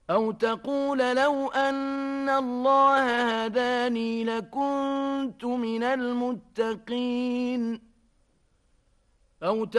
أو تقول لو أن الله هداني لكنت من المتقين أو